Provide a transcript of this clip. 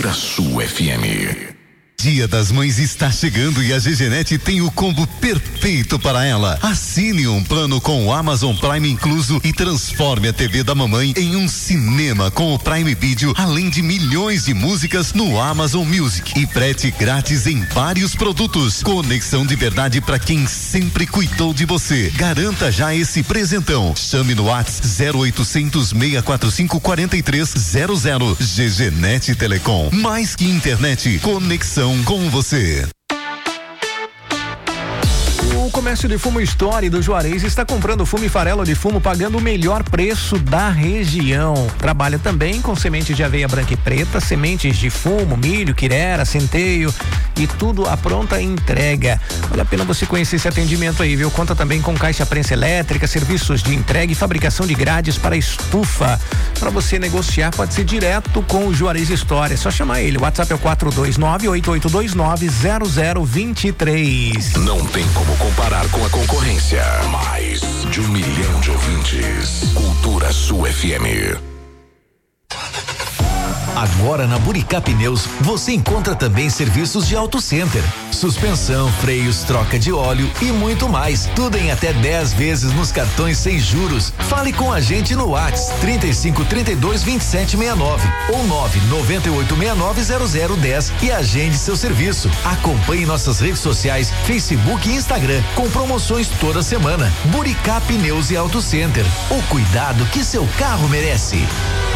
Cultura Sul FM. Dia das Mães está chegando e a GGNet tem o combo perfeito para ela. Assine um plano com o Amazon Prime incluso e transforme a TV da mamãe em um cinema com o Prime Video, além de milhões de músicas no Amazon Music e frete grátis em vários produtos. Conexão de verdade para quem sempre cuidou de você. Garanta já esse presentão. Chame no WhatsApp 0800 645 4300. GGNet Telecom. Mais que internet, conexão com você. O comércio de fumo Story do Juarez está comprando fumo e farelo de fumo pagando o melhor preço da região. Trabalha também com sementes de aveia branca e preta, sementes de fumo, milho, quirera, centeio e tudo à pronta entrega. Vale a pena você conhecer esse atendimento aí, viu? Conta também com caixa prensa elétrica, serviços de entrega e fabricação de grades para estufa. Para você negociar, pode ser direto com o Juarez Story. É só chamar ele. O WhatsApp é o 429-8829-0023. Não tem como comparar com a concorrência. Mais de 1 milhão de ouvintes. Cultura Sul FM. Agora na Buricá Pneus você encontra também serviços de Auto Center, suspensão, freios, troca de óleo e muito mais. Tudo em até 10 vezes nos cartões sem juros. Fale com a gente no WhatsApp 35 32 27 69 ou 9 98 69 0010 e agende seu serviço. Acompanhe nossas redes sociais, Facebook e Instagram com promoções toda semana. Buricá Pneus e Auto Center. O cuidado que seu carro merece.